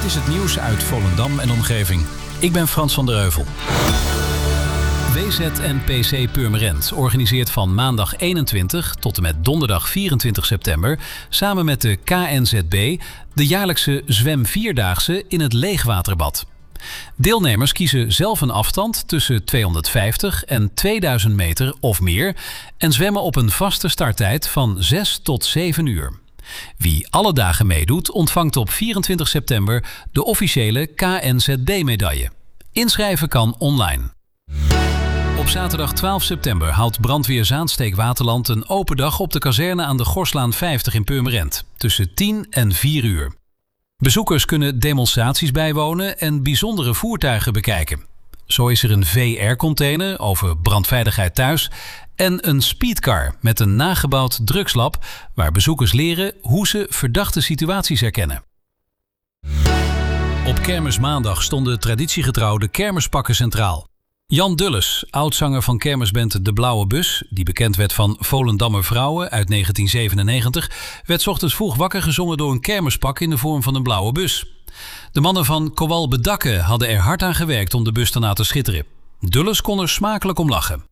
Dit is het nieuws uit Volendam en omgeving. Ik ben Frans van der Heuvel. WZNPC Purmerend organiseert van maandag 21 tot en met donderdag 24 september... samen met de KNZB de jaarlijkse zwemvierdaagse in het leegwaterbad. Deelnemers kiezen zelf een afstand tussen 250 en 2000 meter of meer... en zwemmen op een vaste starttijd van 6 tot 7 uur. Wie alle dagen meedoet, ontvangt op 24 september de officiële KNZB-medaille. Inschrijven kan online. Op zaterdag 12 september houdt brandweer Zaansteek-Waterland een open dag op de kazerne aan de Gorslaan 50 in Purmerend, tussen 10 en 4 uur. Bezoekers kunnen demonstraties bijwonen en bijzondere voertuigen bekijken. Zo is er een VR-container over brandveiligheid thuis en een speedcar met een nagebouwd drugslab waar bezoekers leren hoe ze verdachte situaties herkennen. Op kermismaandag stonden traditiegetrouw de kermispakken centraal. Jan Dulles, oudzanger van kermisband De Blauwe Bus, die bekend werd van Volendammer Vrouwen uit 1997, werd 's ochtends vroeg wakker gezongen door een kermispak in de vorm van een blauwe bus. De mannen van Kowal Bedakken hadden er hard aan gewerkt om de bus te laten schitteren. Dulles kon er smakelijk om lachen.